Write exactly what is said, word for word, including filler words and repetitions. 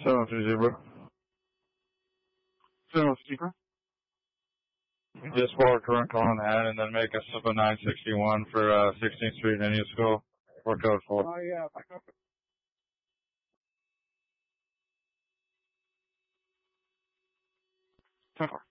seven three zero. seven three zero. Just follow current call in hand and then make a seven nine sixty-one for uh, sixteenth Street Indian School or code four. Oh, yeah. I got it. ten four.